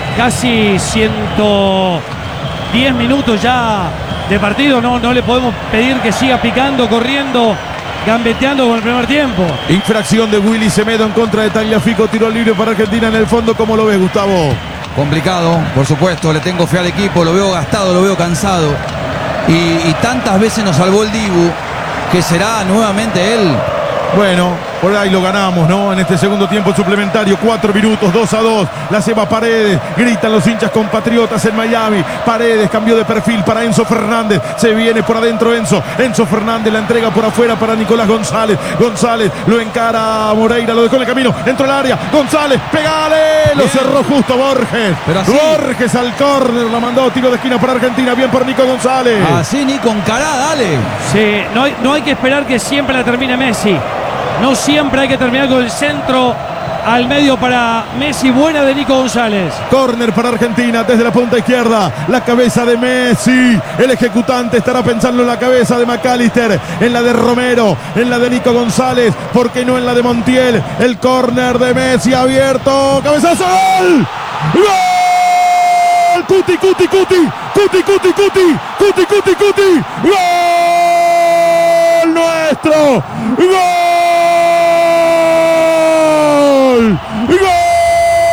casi 110 minutos ya de partido. No le podemos pedir que siga picando, corriendo, gambeteando con el primer tiempo. Infracción de Willy Semedo en contra de Tagliafico. Tiro libre para Argentina en el fondo. ¿Cómo lo ves, Gustavo? Complicado, por supuesto. Le tengo fe al equipo. Lo veo gastado, lo veo cansado. Y tantas veces nos salvó el Dibu, que será nuevamente él. Bueno, por ahí lo ganamos, ¿no? En este segundo tiempo suplementario, 4 minutos, 2-2. La lleva Paredes, gritan los hinchas compatriotas en Miami. Paredes cambió de perfil para Enzo Fernández. Se viene por adentro Enzo Fernández la entrega por afuera para Nicolás González. González lo encara a Moreira, lo dejó en el camino, entró al área. González, pegale, lo cerró justo Borges. Pero así, Borges al córner, la mandó, tiro de esquina para Argentina. Bien por Nico González. Así, Nico, encará, dale. Sí, no hay que esperar que siempre la termine Messi. No siempre hay que terminar con el centro al medio para Messi. Buena de Nico González. Córner para Argentina desde la punta izquierda. La cabeza de Messi. El ejecutante estará pensando en la cabeza de McAllister, en la de Romero, en la de Nico González. ¿Por qué no en la de Montiel? El córner de Messi abierto. ¡Cabezazo! ¡Gol! ¡Gol! ¡Cuti, cuti, cuti! ¡Cuti, cuti, cuti! ¡Cuti, cuti, cuti! ¡Gol nuestro! ¡Gol!